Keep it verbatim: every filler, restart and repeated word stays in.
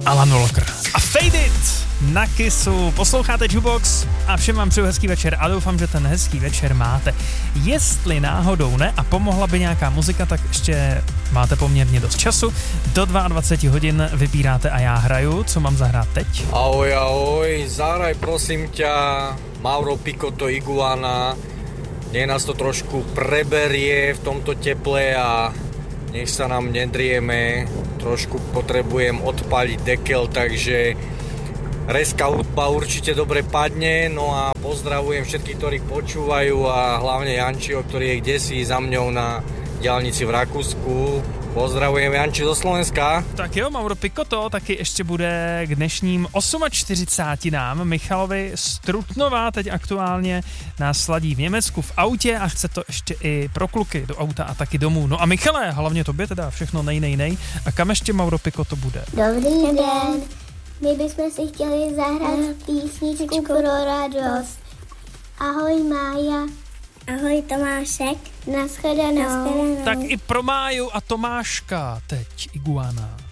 Alan Walker a Fade It na Kissu. Posloucháte Jukebox a všem vám přeju hezký večer a doufám, že ten hezký večer máte. Jestli náhodou ne a pomohla by nějaká muzika, tak ještě máte poměrně dost času. Do dvacet dva hodin vybíráte a já hraju. Co mám zahrát teď? Ahoj, ahoj, zahraj prosím ťa Mauro Picotto Iguana. Nech nás to trošku preberie v tomto teple a nech sa nám nedrieme. Trošku potrebujem odpaliť dekel, takže rezká hudba určite dobre padne. No a pozdravujem všetkých, ktorí počúvajú a hlavne Jančiho, ktorý je kdesi za mňou na diaľnici v Rakúsku. Pozdravujem Janči zo Slovenska. Tak jo, Mauro Picotto taky ještě bude k dnešním čtyřicátým osmým. Michalovi Strutnová teď aktuálně nás sladí v Německu v autě a chce to ještě i pro kluky do auta a taky domů. No a Michale, hlavně tobě teda všechno nej, nej, nej. A kam ještě Mauro Picotto bude? Dobrý den, my bychom si chtěli zahrát písničku pro radost. Ahoj Mája. Ahoj Tomášek. Naschledanou. Tak i pro Máju a Tomáška teď Iguana.